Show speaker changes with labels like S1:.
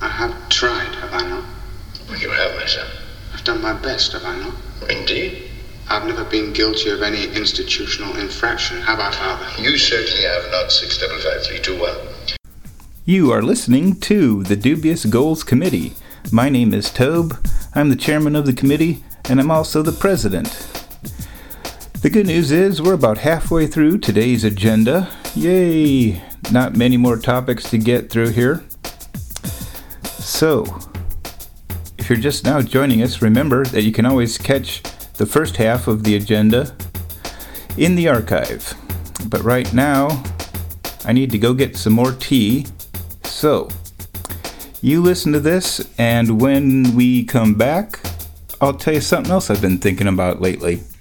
S1: I have tried, have I not?
S2: Well, you have, my son.
S1: I've done my best, have I not?
S2: Indeed.
S1: I've never been guilty of any institutional infraction, have I, Father?
S2: You certainly have not, 655321.
S3: You are listening to the Dubious Goals Committee. My name is Tobe. I'm the chairman of the committee, and I'm also the president. The good news is we're about halfway through today's agenda. Yay! Not many more topics to get through here. So, if you're just now joining us, remember that you can always catch the first half of the agenda in the archive. But right now, I need to go get some more tea. So, you listen to this, and when we come back, I'll tell you something else I've been thinking about lately.